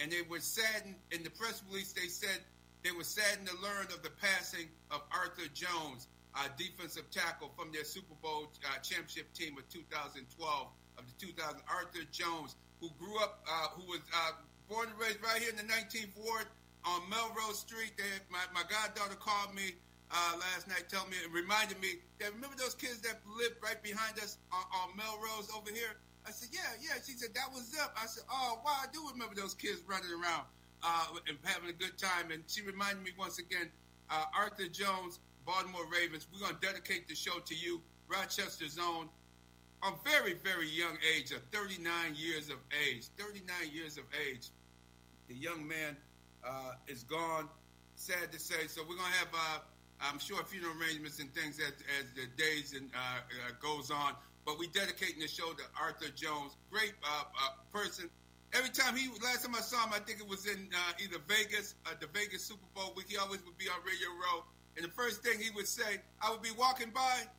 and they were saddened. In the press release, they said they were saddened to learn of the passing of Arthur Jones, defensive tackle from their Super Bowl championship team of 2012 of the 2000. Arthur Jones, who grew up, who was born and raised right here in the 19th Ward on Melrose Street. My goddaughter called me last night, telling me, and reminded me that remember those kids that lived right behind us on Melrose over here. I said, yeah. She said, that was them. I said, oh, wow, I do remember those kids running around and having a good time. And she reminded me once again, Arthur Jones, Baltimore Ravens, we're going to dedicate the show to you, Rochester's own, a very, very young age of 39 years of age. 39 years of age. The young man is gone, sad to say. So we're going to have, I'm sure, funeral arrangements and things as the days goes on. But we dedicating the show to Arthur Jones, great person. Every time last time I saw him, I think it was in either Vegas, the Vegas Super Bowl week. He always would be on Radio Row, and the first thing he would say, I would be walking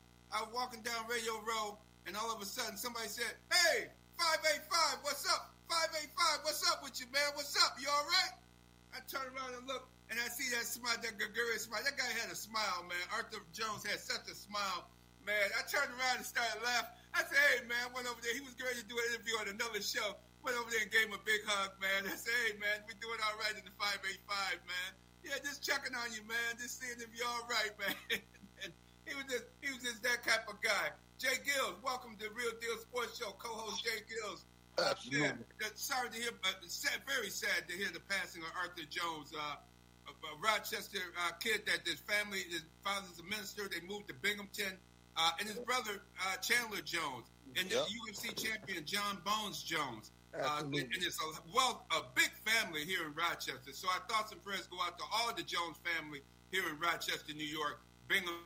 down Radio Row, and all of a sudden somebody said, "Hey, 585, what's up? 585, what's up with you, man? What's up? You all right?" I turn around and look, and I see that smile, that gregarious smile. That guy had a smile, man. Arthur Jones had such a smile. Man, I turned around and started laughing. I said, hey, man, went over there. He was going to do an interview on another show. Went over there and gave him a big hug, man. I said, hey, man, we're doing all right in the 585, man. Yeah, just checking on you, man. Just seeing if you're all right, man. And he was just that type of guy. Jay Gills, welcome to Real Deal Sports Show. Co-host Jay Gills. Absolutely. Sorry to hear, very sad to hear the passing of Arthur Jones, a Rochester kid that his father's a minister. They moved to Binghamton. And his brother, Chandler Jones, and the UFC champion, John Bones Jones. And it's a big family here in Rochester. So our thoughts and prayers go out to all the Jones family here in Rochester, New York, Bingham,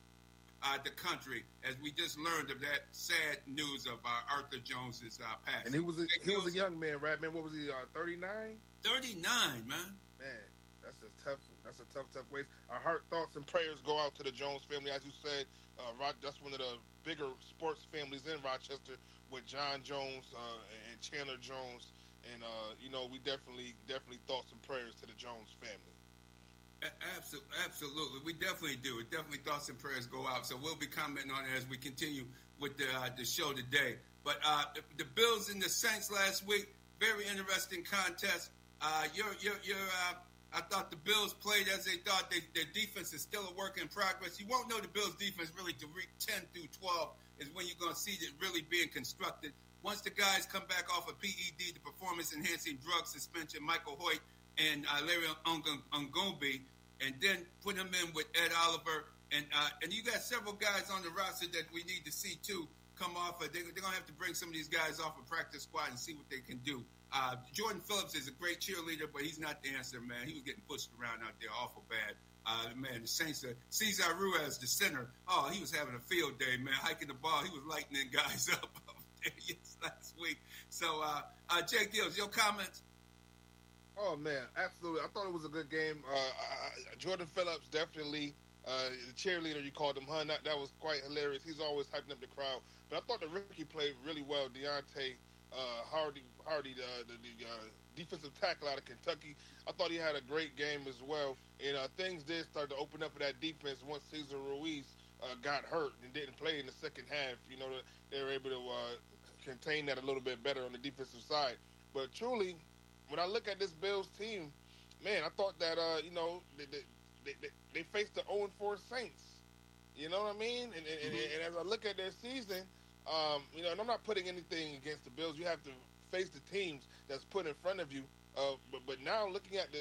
the country, as we just learned of that sad news of Arthur Jones's passing. And he was a young man, right, man? What was he, 39? 39, man. Man, that's a tough waste. Our heart, thoughts, and prayers go out to the Jones family, as you said. That's one of the bigger sports families in Rochester with John Jones and Chandler Jones, and we definitely thoughts and prayers to the Jones family. Absolutely, we definitely do. Definitely thoughts and prayers go out. So we'll be commenting on it as we continue with the show today. But the Bills and the Saints last week, very interesting contest. I thought the Bills played as they thought. Their defense is still a work in progress. You won't know the Bills' defense really to week 10 through 12 is when you're going to see it really being constructed. Once the guys come back off of PED, the performance-enhancing drug suspension, Michael Hoyt and Larry Ongombe, and then put him in with Ed Oliver. And you got several guys on the roster that we need to see, too, come off. They're going to have to bring some of these guys off of practice squad and see what they can do. Jordan Phillips is a great cheerleader, but he's not the answer, man. He was getting pushed around out there awful bad. Man, the Saints, Cesar Ruiz, the center, he was having a field day, man, hiking the ball. He was lightening guys up there last week. So, Jay Gills, your comments? Oh, man, absolutely. I thought it was a good game. Jordan Phillips, definitely the cheerleader, you called him, huh? That was quite hilarious. He's always hyping up the crowd. But I thought the rookie played really well, Deontay Hardy, the defensive tackle out of Kentucky. I thought he had a great game as well. And things did start to open up for that defense once Cesar Ruiz got hurt and didn't play in the second half. They were able to contain that a little bit better on the defensive side. But truly, when I look at this Bills team, man, I thought that, they faced the 0-4 Saints. You know what I mean? And as I look at their season, and I'm not putting anything against the Bills. You have to face the teams that's put in front of you. But now looking at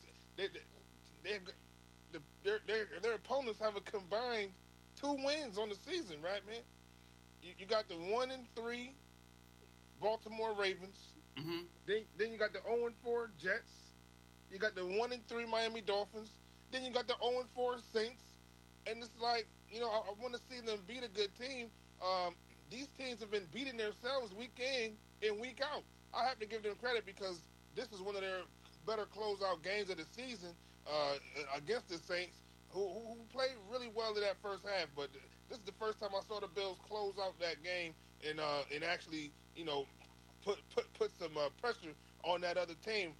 their opponents have a combined 2 wins on the season, right, man? You got the 1-3 Baltimore Ravens. Mm-hmm. Then you got the 0-4 Jets. You got the 1-3 Miami Dolphins. Then you got the 0-4 Saints. And it's like, I want to see them beat a good team. These teams have been beating themselves week in and week out. I have to give them credit because this is one of their better closeout games of the season against the Saints, who played really well in that first half. But this is the first time I saw the Bills close out that game and actually, put some pressure on that other team.